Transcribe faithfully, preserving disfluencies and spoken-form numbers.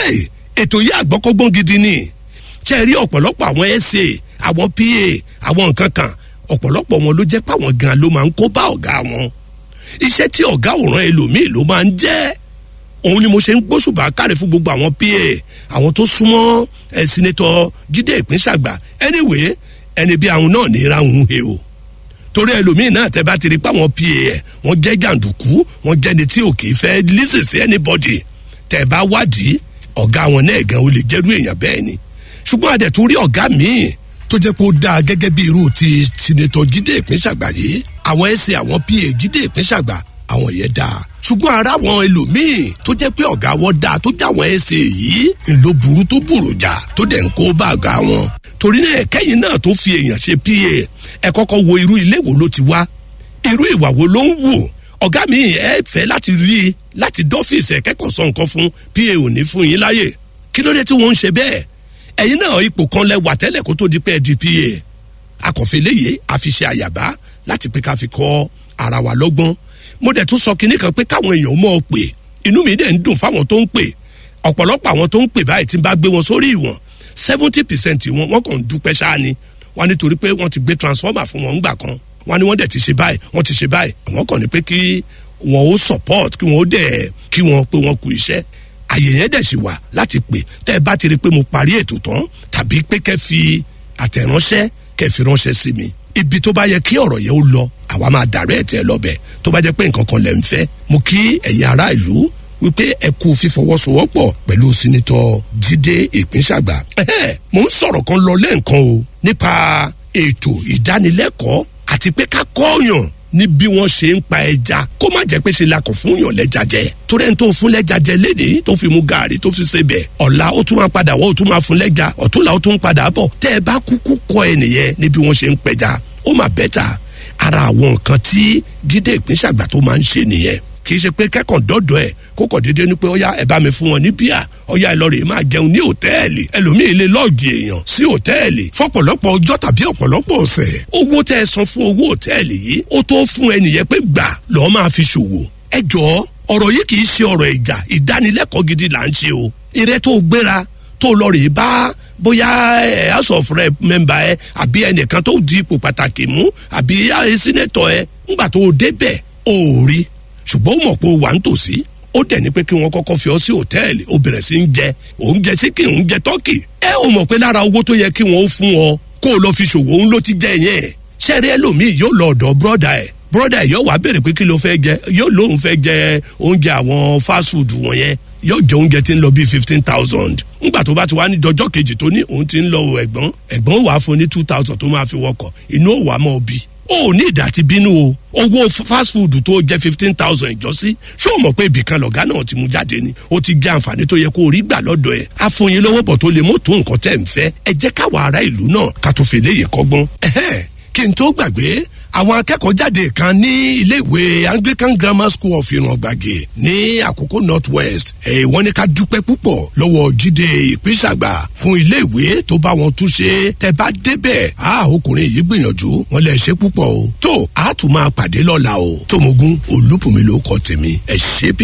hey, ètò yìí àgbọ́kọ́gbọ́n gidi ni ṣe rí ọ̀pọ̀lọpọ̀ àwọn ẹ̀sẹ̀ àwọn pa àwọn nǹkan kan ọ̀pọ̀lọpọ̀ wọn ló jẹ́ páwọn gan ló máa ń kó bá ọ̀gá wọn iṣẹ́ tí ọ̀gá òràn ẹlòmíì ló máa ń jẹ́ òun ni mo ṣe ń gbóṣùbà káre fún gbogbo àwọn pa àwọn tó súnmọ́ ẹ̀ sínétọ̀ Jídé Ìpínṣàgbà anyway ẹni bí àwọn náà ní ìràhùn he o torí ẹlòmíì náà tẹ bá ti rí páwọn pa ẹ̀ wọ́n jẹ́ jàǹdùkú wọ́n jẹ́ ni tí ò kì í fẹ́ listen sí anybody tẹ bá wádìí ọ̀gá wọn náà gan o lè jẹ́rú èèyàn bẹ́ẹ̀ ni ṣùgbọ́n adẹ̀ tó rí ọ̀gá míì tó jẹ́ pé ó dáa gẹ́gẹ́ bí irú ti sínétọ̀ Jídé Ìpínṣàgbà yìí àwọn ẹ̀sìn àwọn pa Jídé Ìpínṣàgbà àwọn yẹn dáa ṣùgbọ́n ara wọn ẹlòmíì tó jẹ́ pé ọ̀gá wọn dáa tó já wọn ẹ̀sìn yìí ńlọ burú tó burú jà tó dẹ̀ ń kó bá ọ̀gá wọn torí náà kẹ́yìn náà tó fi èèyàn ṣe pa ẹ kọ́kọ́ wo irú ilé wo ló ti wá irú ìwà wo ló ń wò ọ̀gá mi ẹ fẹ́ láti rí i láti dọ́fíìsì ẹ kẹ́kọ̀ọ́ sọ nǹkan fún pa ò ní fún yín láyè kí ló dé tí wọ́n ń ṣe bẹ́ẹ̀ ẹ̀yin náà ipò kan lẹ wà tẹ́lẹ̀ kó tó di pé ẹ di pa akọ̀fẹ́ léyè àfiṣe àyàbá láti pé ká fi kọ́ ara wa lọ́gbọ́n mo dẹ̀ tún sọ kinní kan pé káwọn èèyàn mọ̀ ọ́ pé inú mi dẹ̀ ń dùn fáwọn tó ń pè ọ̀pọ̀lọpọ̀ àwọn tó ń pè báyìí tí n bá gbé wọn sórí ìwọ̀n seventy percent wọn wọn kàn ń dúpẹ́ ṣáá ni wọn nítorí pé wọ́n ti gbé transformer fún wọn ńgbà kan wọn ni wọ́n dẹ̀ ti ṣe báyìí wọ́n ti ṣe báyìí àwọn kàn ní pé kí wọn ó support kí wọn ó dẹ̀ kí wọn pé wọn kú iṣẹ́ àyè yẹn dẹ̀ sì wà láti pè tẹ́ ẹ bá ti rí pé mo parí ètò tán tàbí pé kẹ́ fi àtẹ̀ránṣẹ́ kẹ́ fi ránṣẹ́ sí mi ibi tó bá yẹ kí ọ̀rọ̀ yẹn ó lọ àwa máa direct ẹ lọ́bẹ̀ tó bá jẹ́ pé nǹkan kan lẹ̀ ń fẹ́ mo kí ẹ̀yin ará ìlú wípé ẹ kú fífọwọ́sowọ́pọ̀ pẹ̀lú sínítọ̀ Jídé Ìpínṣàgbà mo ń sọ̀rọ̀ kan lọ lẹ́ǹkan o nípa ètò ìdánilẹ́kọ̀ọ́ àti pé ká kọ́ọ̀yàn ní bí wọ́n ṣe ń pa ẹja kó má jẹ́ pé ṣe la kàn fún yàn lẹ́ja jẹ torí ẹni tó fún lẹ́ja jẹ léde tó fi mu gààrí tó fi ṣe bẹ̀ ọ̀la ó tún máa padà wọ́ ó tún máa fún lẹ́ja ọ̀túnla ó tún padà bọ̀ tẹ́ ẹ bá kúkú kọ́ ẹ nìyẹn ní bí wọ́n ṣe ń pẹja ó mà bẹ́tà ara àwọn nǹkan tí Jídé Ìpínṣàgbà tó máa ń ṣe nìyẹn kì í ṣe pé kẹ́kọ̀ọ́ dọ́dọ̀ ẹ̀ kó kọ̀ déédéé ní pé ọ̀yá ẹ̀ bá mi fún wọn ní bíà ọ̀yá ẹ̀ lọ́ọ̀rẹ́ máa jẹun ní hòtẹ́ẹ̀lì ẹlòmíì lè lọ́ọ̀gì èèyàn sí hòtẹ́ẹ̀lì fọ́pọ̀lọpọ̀ ọjọ́ tàbí ọ̀pọ̀lọpọ̀ ọ̀sẹ̀ owó tẹ́ ẹ san fún owó hòtẹ́ẹ̀lì yìí ó tó fún ẹnìyẹn pé gbà lọ́ọ́ máa fi ṣòwò ẹ jọ̀ọ́ ọ̀rọ̀ yìí kì í ṣe ọ̀rọ̀ ìjà ìdánilẹ́kọ̀ọ́ gidi là ń ṣe o ìrẹ́ tó gbéra tó lọ rè bá bóyá ẹ house of rep member ẹ àbí ẹnìkan tó di ipò pàtàkì mú àbí senator ẹ ńgbà tó débẹ̀ ó rí ṣùgbọ́n ó mọ̀ pé ó wà ń tòsí ó dẹ̀ ní pé kí wọ́n kọ́kọ́ fi ọ sí hòtẹ́ẹ̀lì ó bẹ̀rẹ̀ sí ń jẹ òun jẹ síkì òun jẹ tọ́kì ẹ ò mọ̀ pé lára owó tó yẹ kí wọ́n ó fún ọ kó o lọ fi ṣòwò òun ló ti jẹ yẹn ṣẹ́rí ẹlòmíì yóò lọ ọ̀dọ̀ bọ́dà ẹ̀ bọ́dà ẹ̀ yóò wá béèrè pé kí ló fẹ́ jẹ yóò lóun fẹ́ jẹ oúnjẹ àwọn fast food wọ̀nyẹn yóò jẹ oúnjẹ tí ń lọ bíi fifteen thousand ńgbà tó bá ti wá ní dọjọ́ kejì tó ní òun ti ń lọ ẹ̀gbọ́n ẹ̀gbọ́n wàá fún ní two thousand tó máa fi wọkọ̀ inú ò wá mọ́ bí ó ní ìdá ti bínú o owó fast food tó jẹ fifteen thousand ìjọsí ṣé o mọ̀ pé ibìkan lọ̀gá náà ti mú jáde ni ó ti jẹ àǹfààní tó yẹ kó o rí gbà lọ́dọ̀ ẹ̀ àfọyín lọ́wọ́ bọ̀ tó lè mú tó nǹkan tẹ̀ ń fẹ́ ẹ jẹ́ káwa ará ìlú náà ká tó fi léyìn kọ́gbọ́n. kí n tó gbàgbé àwọn akẹ́kọ̀ọ́ jáde kan ní iléèwé Anglican Grammar School of Ìràngbàgè ní Àkókò North West ẹ̀ wọ́n ní ká dúpẹ́ púpọ̀ lọ́wọ́ Jídé Ìpínṣàgbà fún iléèwé tó bá wọn tún ṣe tẹ́ bá débẹ̀ a ọkùnrin yìí gbìyànjú wọn lè ṣe púpọ̀ o tó a tún máa pàdé lọ́la o Tómogún Olúbùnmi ló kọ tèmi ẹ̀ ṣe bí